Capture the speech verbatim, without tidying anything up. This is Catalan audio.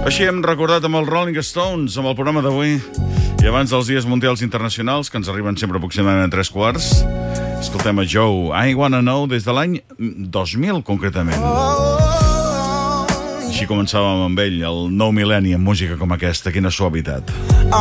Així hem recordat amb els Rolling Stones, amb el programa d'avui, i abans dels dies mundials internacionals, que ens arriben sempre aproximadament a tres quarts, escoltem a Joe, I Wanna Know, des de l'any dos mil, concretament. Així començàvem amb ell, el nou mil·lenni, amb música com aquesta, quina suavitat.